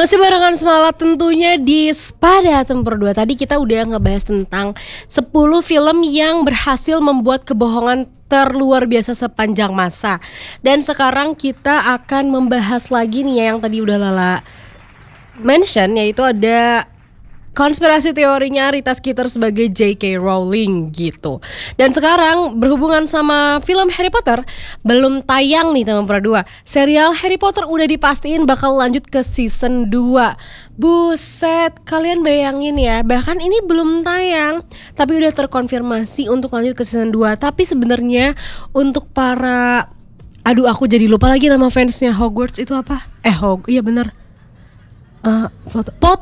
Masih barengan Semalat tentunya di Spada Tempur 2. Tadi kita udah ngebahas tentang 10 film yang berhasil membuat kebohongan terluar biasa sepanjang masa. Dan sekarang kita akan membahas lagi nih ya, yang tadi udah Lala mention, yaitu ada konspirasi teorinya Rita Skeeter sebagai J.K. Rowling gitu. Dan sekarang berhubungan sama film Harry Potter, belum tayang nih teman-teman 2. Serial Harry Potter udah dipastiin bakal lanjut ke season 2. Buset, kalian bayangin ya, bahkan ini belum tayang tapi udah terkonfirmasi untuk lanjut ke season 2. Tapi sebenarnya untuk para, aduh aku jadi lupa lagi nama fansnya Hogwarts itu apa? Iya bener,